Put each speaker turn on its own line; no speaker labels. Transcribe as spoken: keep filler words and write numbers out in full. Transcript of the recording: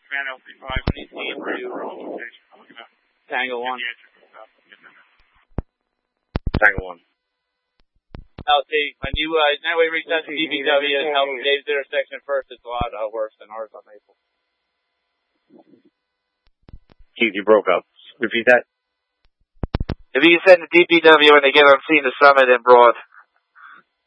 Command L C five.
Tango one.
Tango one.
L T, when you, uh, now we reach out to D B W and help Dave's intersection first, it's a lot uh, worse than ours on Maple.
Keith, you broke up. Repeat that.
If you can send the D P W when they get on scene to Summit and Broad.